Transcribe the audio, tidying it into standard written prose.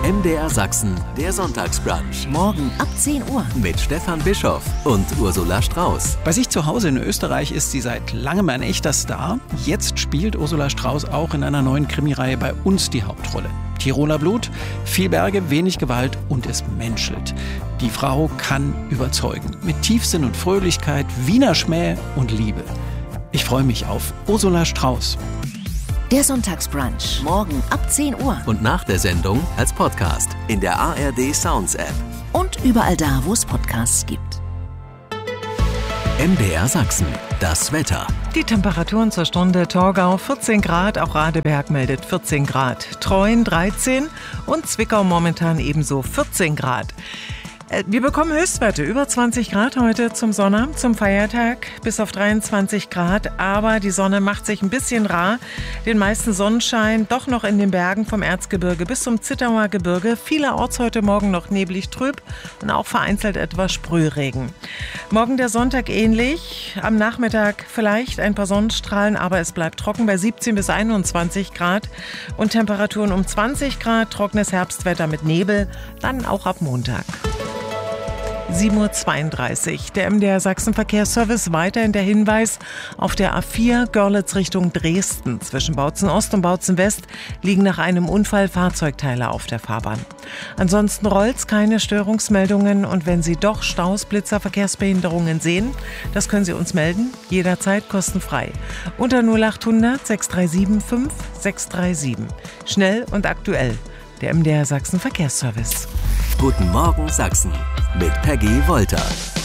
MDR Sachsen, der Sonntagsbrunch. Morgen ab 10 Uhr. Mit Stefan Bischoff und Ursula Strauß. Bei sich zu Hause in Österreich ist sie seit langem ein echter Star. Jetzt spielt Ursula Strauß auch in einer neuen Krimireihe bei uns die Hauptrolle. Tiroler Blut, viel Berge, wenig Gewalt und es menschelt. Die Frau kann überzeugen. Mit Tiefsinn und Fröhlichkeit, Wiener Schmäh und Liebe. Ich freue mich auf Ursula Strauß. Der Sonntagsbrunch. Morgen ab 10 Uhr. Und nach der Sendung als Podcast in der ARD Sounds App. Und überall da, wo es Podcasts gibt. MDR Sachsen. Das Wetter. Die Temperaturen zur Stunde: Torgau 14 Grad, auch Radeberg meldet 14 Grad, Treuen 13 und Zwickau momentan ebenso 14 Grad. Wir bekommen Höchstwerte über 20 Grad heute zum Sonnabend, zum Feiertag, bis auf 23 Grad. Aber die Sonne macht sich ein bisschen rar. Den meisten Sonnenschein doch noch in den Bergen vom Erzgebirge bis zum Zittauer Gebirge. Vielerorts heute Morgen noch neblig trüb und auch vereinzelt etwas Sprühregen. Morgen der Sonntag ähnlich. Am Nachmittag vielleicht ein paar Sonnenstrahlen, aber es bleibt trocken bei 17 bis 21 Grad. Und Temperaturen um 20 Grad, trockenes Herbstwetter mit Nebel, dann auch ab Montag. 7.32 Uhr. Der MDR Sachsen Verkehrsservice, weiterhin der Hinweis auf der A4 Görlitz Richtung Dresden. Zwischen Bautzen Ost und Bautzen West liegen nach einem Unfall Fahrzeugteile auf der Fahrbahn. Ansonsten rollt's, keine Störungsmeldungen, und wenn Sie doch Staus, Blitzer, Verkehrsbehinderungen sehen, das können Sie uns melden, jederzeit kostenfrei. Unter 0800 637 5637. Schnell und aktuell. Der MDR Sachsen Verkehrsservice. Guten Morgen Sachsen mit Peggy Wolter.